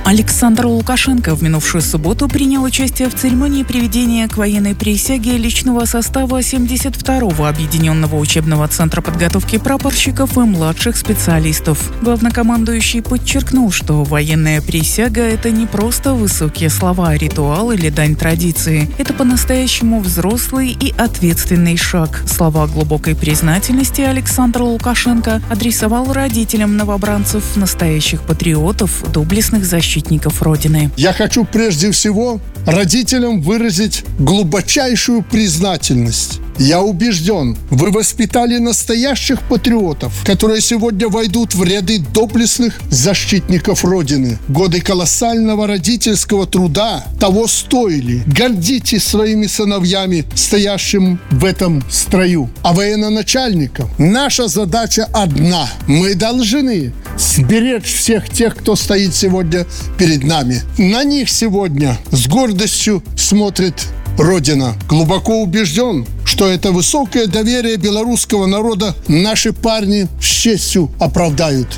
Александр Лукашенко в минувшую субботу принял участие в церемонии приведения к военной присяге личного состава 72-го Объединенного учебного центра подготовки прапорщиков и младших специалистов. Главнокомандующий подчеркнул, что военная присяга – это не просто высокие слова, ритуал или дань традиции. Это по-настоящему взрослый и ответственный шаг. Слова глубокой признательности Александр Лукашенко адресовал родителям новобранцев, настоящих патриотов, доблестных защитников Родины. Я хочу прежде всего родителям выразить глубочайшую признательность. Я убежден, вы воспитали настоящих патриотов, которые сегодня войдут в ряды доблестных защитников Родины. Годы колоссального родительского труда того стоили. Гордитесь своими сыновьями, стоящими в этом строю. А военачальникам наша задача одна. Мы должны сберечь всех тех, кто стоит сегодня перед нами. На них сегодня с гордостью смотрит Родина. Глубоко убежден, что это высокое доверие белорусского народа наши парни с честью оправдают.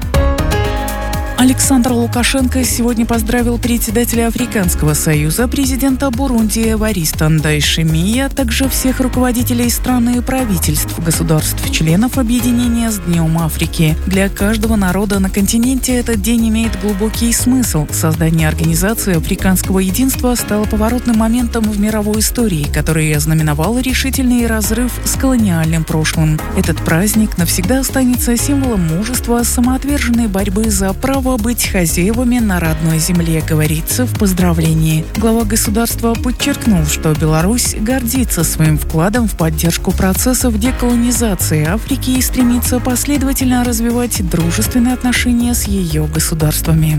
Александр Лукашенко сегодня поздравил председателя Африканского союза, президента Бурунди Эвариста Ndayishimiye, а также всех руководителей стран и правительств государств-членов объединения с Днем Африки. Для каждого народа на континенте этот день имеет глубокий смысл. Создание организации Африканского единства стало поворотным моментом в мировой истории, который ознаменовал решительный разрыв с колониальным прошлым. Этот праздник навсегда останется символом мужества, самоотверженной борьбы за право быть хозяевами на родной земле, говорится в поздравлении. Глава государства подчеркнул, что Беларусь гордится своим вкладом в поддержку процессов деколонизации Африки и стремится последовательно развивать дружественные отношения с ее государствами.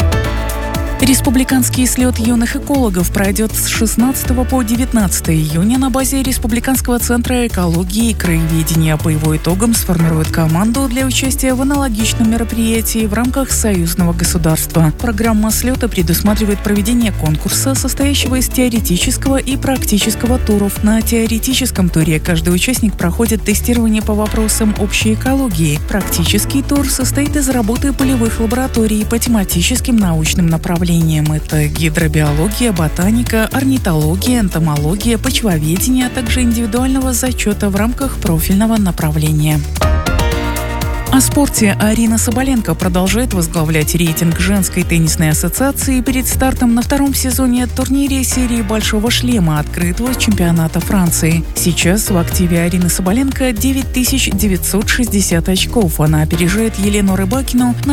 Республиканский слет юных экологов пройдет с 16 по 19 июня на базе Республиканского центра экологии и краеведения. По его итогам сформируют команду для участия в аналогичном мероприятии в рамках союзного государства. Программа слета предусматривает проведение конкурса, состоящего из теоретического и практического туров. На теоретическом туре каждый участник проходит тестирование по вопросам общей экологии. Практический тур состоит из работы полевых лабораторий по тематическим научным направлениям. Это гидробиология, ботаника, орнитология, энтомология, почвоведение, а также индивидуального зачета в рамках профильного направления. О спорте. Арина Соболенко продолжает возглавлять рейтинг женской теннисной ассоциации перед стартом на втором сезоне турнире серии «Большого шлема» открытого чемпионата Франции. Сейчас в активе Арины Соболенко 9960 очков. Она опережает Елену Рыбакину на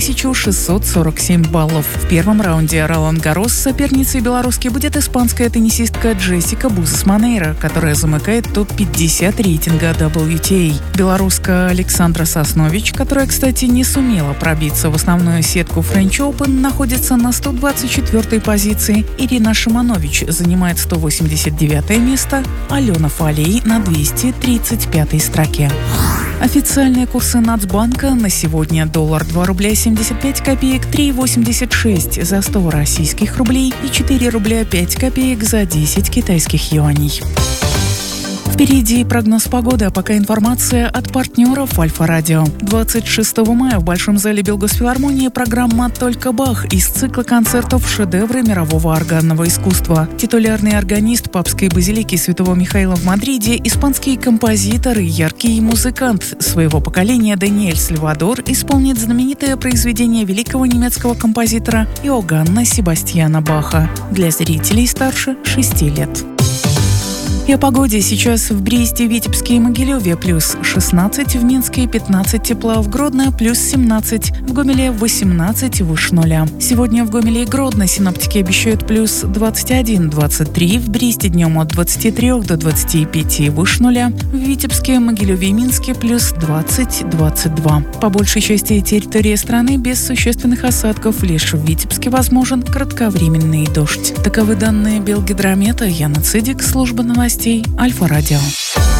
1647 баллов. В первом раунде Ролан-Гаррос соперницей белоруски будет испанская теннисистка Джессика Бузес-Монейро, которая замыкает топ-50 рейтинга WTA. Белоруска Александра Соснович, которая, кстати, не сумела пробиться в основную сетку French Open, находится на 124-й позиции. Ирина Шиманович занимает 189-е место, Алена Фалей на 235-й строке. Официальные курсы Нацбанка на сегодня: доллар 2 рубля 75 копеек, 3,86 за 100 российских рублей и 4 рубля 5 копеек за 10 китайских юаней. Впереди прогноз погоды, а пока информация от партнеров Альфа-Радио. 26 мая в Большом зале Белгосфилармонии программа «Только Бах» из цикла концертов «Шедевры мирового органного искусства». Титулярный органист Папской базилики Святого Михаила в Мадриде, испанский композитор и яркий музыкант своего поколения Даниэль Сальвадор исполнит знаменитое произведение великого немецкого композитора Иоганна Себастьяна Баха для зрителей старше 6 лет. И о погоде. Сейчас в Бресте, Витебске и Могилеве плюс 16, в Минске 15 тепла, в Гродно плюс 17, в Гомеле 18 выше нуля. Сегодня в Гомеле и Гродно синоптики обещают плюс 21-23, в Бресте днем от 23 до 25 выше нуля, в Витебске, Могилеве и Минске плюс 20-22. По большей части территории страны без существенных осадков, лишь в Витебске возможен кратковременный дождь. Таковы данные Белгидромета. Яна Цидик, служба новостей Альфа-Радио.